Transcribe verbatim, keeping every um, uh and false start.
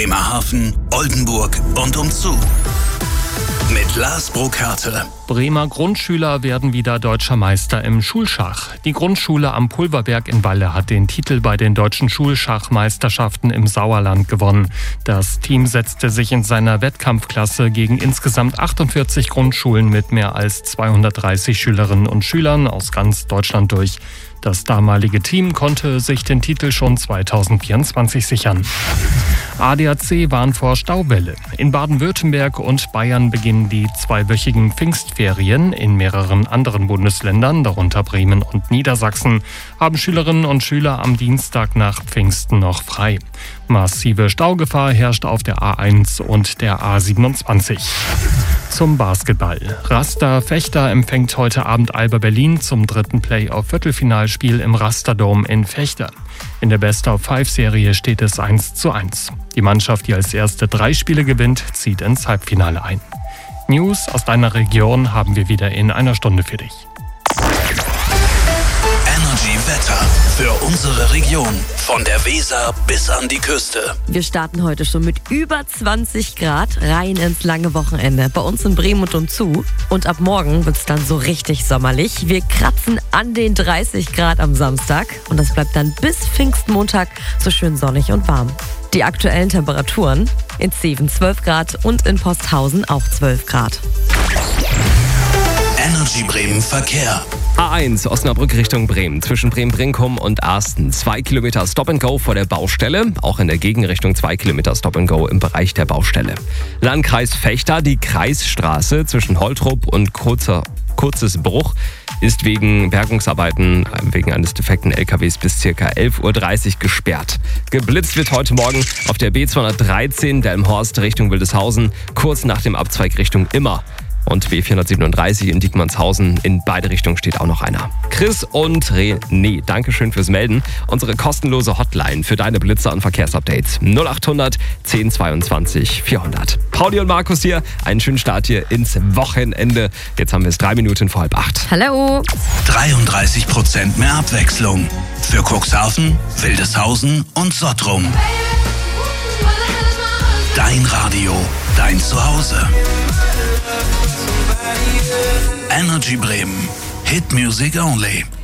Bremerhaven, Oldenburg und umzu. Mit Lars Burkhardt. Bremer Grundschüler werden wieder deutscher Meister im Schulschach. Die Grundschule am Pulverberg in Walle hat den Titel bei den deutschen Schulschachmeisterschaften im Sauerland gewonnen. Das Team setzte sich in seiner Wettkampfklasse gegen insgesamt achtundvierzig Grundschulen mit mehr als zweihundertdreißig Schülerinnen und Schülern aus ganz Deutschland durch. Das damalige Team konnte sich den Titel schon zweitausendvierundzwanzig sichern. A D A C warnt vor Stauwelle. In Baden-Württemberg und Bayern beginnen die zweiwöchigen Pfingstferien. In mehreren anderen Bundesländern, darunter Bremen und Niedersachsen, haben Schülerinnen und Schüler am Dienstag nach Pfingsten noch frei. Massive Staugefahr herrscht auf der A eins und der A siebenundzwanzig. Zum Basketball. Rasta Fechter empfängt heute Abend Alba Berlin zum dritten Play-off-Viertelfinalspiel im Rasterdom in Fechter. In der Best-of-Five-Serie steht es eins zu eins. Die Mannschaft, die als erste drei Spiele gewinnt, zieht ins Halbfinale ein. News aus deiner Region haben wir wieder in einer Stunde für dich. Energy Wetter für unsere Region. Von der Weser bis an die Küste. Wir starten heute schon mit über zwanzig Grad rein ins lange Wochenende. Bei uns in Bremen und umzu. Und ab morgen wird es dann so richtig sommerlich. Wir kratzen an den dreißig Grad am Samstag. Und das bleibt dann bis Pfingstmontag so schön sonnig und warm. Die aktuellen Temperaturen: in Zeven zwölf Grad und in Posthausen auch zwölf Grad. Energy Bremen Verkehr. A eins Osnabrück Richtung Bremen. Zwischen Bremen-Brinkum und Arsten. Zwei Kilometer Stop-and-Go vor der Baustelle. Auch in der Gegenrichtung zwei Kilometer Stop-and-Go im Bereich der Baustelle. Landkreis Fechter. Die Kreisstraße zwischen Holtrup und Kurzer, Kurzes Bruch ist wegen Bergungsarbeiten, wegen eines defekten L K Ws bis ca. elf Uhr dreißig gesperrt. Geblitzt wird heute Morgen auf der B zweihundertdreizehn Delmenhorst Richtung Wildeshausen, kurz nach dem Abzweig Richtung Immer. Und B vierhundertsiebenunddreißig in Diekmannshausen. In beide Richtungen steht auch noch einer. Chris und René, Dankeschön fürs Melden. Unsere kostenlose Hotline für deine Blitzer und Verkehrsupdates. null achthundert zehn zweiundzwanzig vierhundert. Pauli und Markus hier. Einen schönen Start hier ins Wochenende. Jetzt haben wir es drei Minuten vor halb acht. Hallo. dreiunddreißig Prozent mehr Abwechslung. Für Cuxhaven, Wildeshausen und Sottrum. Dein Radio, dein Zuhause. Energy Bremen. Hit Music Only.